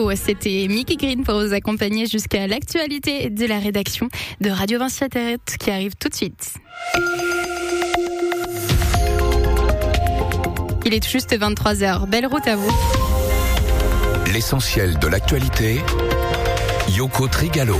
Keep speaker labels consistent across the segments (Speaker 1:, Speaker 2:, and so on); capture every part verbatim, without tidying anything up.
Speaker 1: l'info, c'était Mickey Green pour vous accompagner jusqu'à l'actualité de la rédaction de Radio Vinci Internet qui arrive tout de suite. Il est tout juste vingt-trois heures. Belle route à vous.
Speaker 2: L'essentiel de l'actualité, Yoko Trigalo.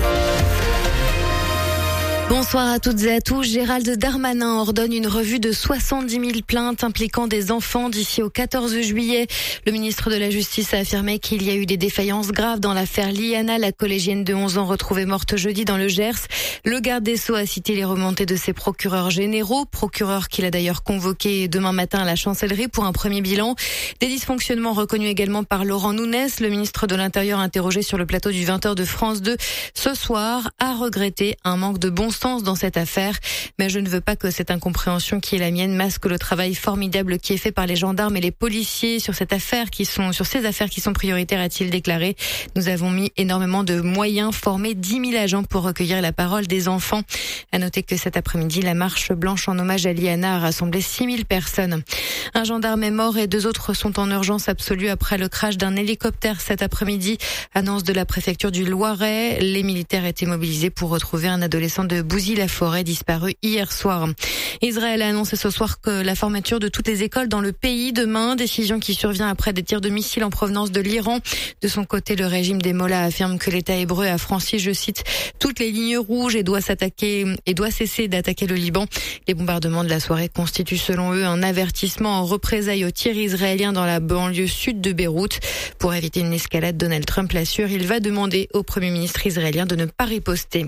Speaker 1: Bonsoir à toutes et à tous. Gérald Darmanin ordonne une revue de soixante-dix mille plaintes impliquant des enfants d'ici au quatorze juillet. Le ministre de la Justice a affirmé qu'il y a eu des défaillances graves dans l'affaire Liana, la collégienne de onze ans retrouvée morte jeudi dans le Gers. Le garde des Sceaux a cité les remontées de ses procureurs généraux, procureurs qu'il a d'ailleurs convoqué demain matin à la chancellerie pour un premier bilan. Des dysfonctionnements reconnus également par Laurent Nunez, le ministre de l'Intérieur interrogé sur le plateau du vingt heures de France deux ce soir, a regretté un manque de bon sens dans cette affaire, mais je ne veux pas que cette incompréhension qui est la mienne masque le travail formidable qui est fait par les gendarmes et les policiers sur cette affaire qui sont sur ces affaires qui sont prioritaires, a-t-il déclaré. Nous avons mis énormément de moyens, formé dix mille agents pour recueillir la parole des enfants. À noter que cet après-midi, la marche blanche en hommage à Liana a rassemblé six mille personnes. Un gendarme est mort et deux autres sont en urgence absolue après le crash d'un hélicoptère cet après-midi. Annonce de la préfecture du Loiret. Les militaires étaient mobilisés pour retrouver un adolescent de Bouzy-la-Forêt disparu hier soir. Israël a annoncé ce soir que la fermeture de toutes les écoles dans le pays demain, décision qui survient après des tirs de missiles en provenance de l'Iran. De son côté, le régime des Mollahs affirme que l'État hébreu a franchi, je cite, toutes les lignes rouges et doit s'attaquer et doit cesser d'attaquer le Liban. Les bombardements de la soirée constituent selon eux un avertissement en représailles aux tirs israéliens dans la banlieue sud de Beyrouth. Pour éviter une escalade, Donald Trump l'assure, il va demander au Premier ministre israélien de ne pas riposter.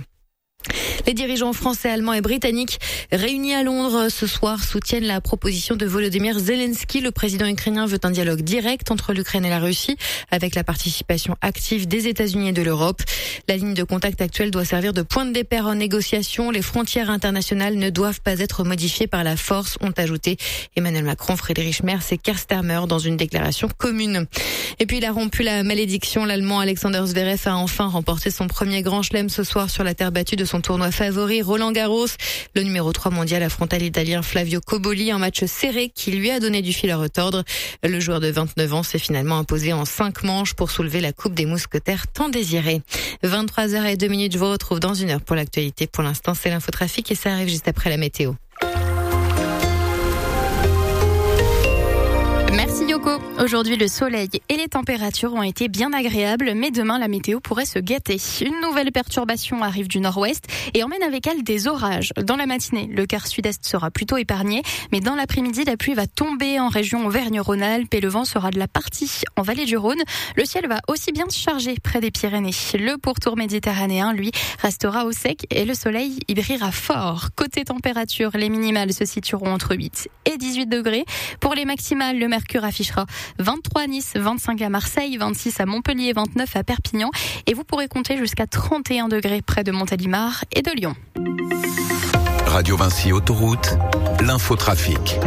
Speaker 1: Les dirigeants français, allemands et britanniques réunis à Londres ce soir soutiennent la proposition de Volodymyr Zelensky. Le président ukrainien veut un dialogue direct entre l'Ukraine et la Russie avec la participation active des États-Unis et de l'Europe. La ligne de contact actuelle doit servir de point de départ en négociation. Les frontières internationales ne doivent pas être modifiées par la force, ont ajouté Emmanuel Macron, Friedrich Merz et Keir Starmer dans une déclaration commune. Et puis il a rompu la malédiction. L'Allemand Alexander Zverev a enfin remporté son premier grand chelem ce soir sur la terre battue de son tournoi favori Roland Garros. Le numéro trois mondial affronta l'Italien Flavio Cobolli, un match serré qui lui a donné du fil à retordre. Le joueur de vingt-neuf ans s'est finalement imposé en cinq manches pour soulever la coupe des mousquetaires tant désirée. vingt-trois heures zéro deux minutes, je vous retrouve dans une heure pour l'actualité. Pour l'instant, c'est l'infotrafic et ça arrive juste après la météo. Merci Yoko. Aujourd'hui, le soleil et les températures ont été bien agréables, mais demain, la météo pourrait se gâter. Une nouvelle perturbation arrive du nord-ouest et emmène avec elle des orages. Dans la matinée, le quart sud-est sera plutôt épargné, mais dans l'après-midi, la pluie va tomber en région Auvergne-Rhône-Alpes et le vent sera de la partie en vallée du Rhône. Le ciel va aussi bien se charger près des Pyrénées. Le pourtour méditerranéen, lui, restera au sec et le soleil y brillera fort. Côté température, les minimales se situeront entre huit et dix-huit degrés. Pour les maximales, le mercure affichera vingt-trois à Nice, vingt-cinq à Marseille, vingt-six à Montpellier, vingt-neuf à Perpignan et vous pourrez compter jusqu'à trente et un degrés près de Montélimar et de Lyon.
Speaker 2: Radio Vinci Autoroute, l'infotrafic.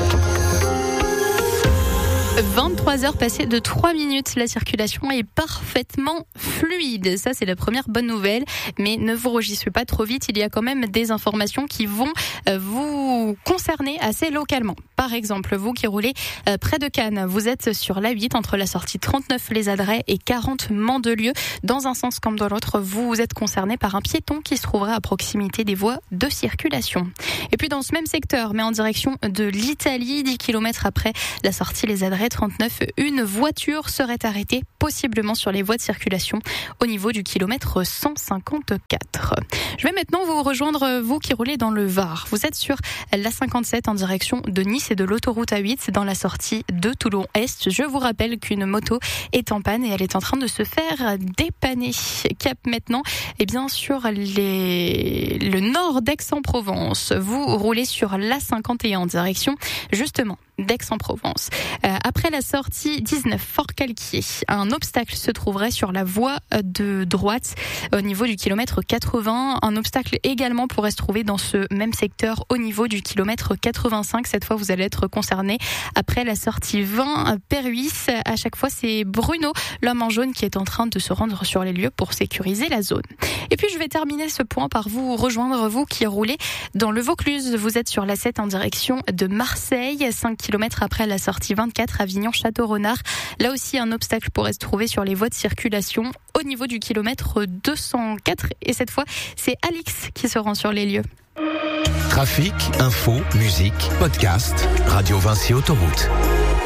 Speaker 1: vingt-trois heures passées de trois minutes, la circulation est parfaitement fluide. Ça, c'est la première bonne nouvelle. Mais ne vous rougissez pas trop vite, il y a quand même des informations qui vont vous concerner assez localement. Par exemple, vous qui roulez près de Cannes, vous êtes sur l'A huit entre la sortie trente-neuf Les Adrets et quarante Mandelieu. Dans un sens comme dans l'autre, vous êtes concerné par un piéton qui se trouvera à proximité des voies de circulation. Et puis dans ce même secteur, mais en direction de l'Italie, dix kilomètres après la sortie Les Adrets trente-neuf, une voiture serait arrêtée possiblement sur les voies de circulation au niveau du kilomètre cent cinquante-quatre. Je vais maintenant vous rejoindre, vous qui roulez dans le Var. Vous êtes sur l'A cinquante-sept en direction de Nice et de l'autoroute A huit dans la sortie de Toulon-Est. Je vous rappelle qu'une moto est en panne et elle est en train de se faire dépanner. Cap maintenant, et bien sur les... le nord d'Aix-en-Provence. Vous roulez sur l'A cinquante et un en direction justement d'Aix-en-Provence. Euh, après la sortie dix-neuf Fort-Calquier, un obstacle se trouverait sur la voie de droite au niveau du kilomètre quatre-vingts. Un obstacle également pourrait se trouver dans ce même secteur au niveau du kilomètre quatre-vingt-cinq. Cette fois, vous allez être concerné après la sortie vingt Perruis. À chaque fois, c'est Bruno, l'homme en jaune, qui est en train de se rendre sur les lieux pour sécuriser la zone. Et puis, je vais terminer ce point par vous rejoindre, vous qui roulez dans le Vaucluse. Vous êtes sur l'A sept en direction de Marseille, cinq
Speaker 3: kilomètres après la sortie vingt-quatre Avignon-Château-Renard. Là aussi, un obstacle pourrait se trouver sur les voies de circulation au niveau du kilomètre deux cent quatre. Et cette fois, c'est Alix qui se rend sur les lieux.
Speaker 2: Trafic, info, musique, podcast, Radio Vinci Autoroute.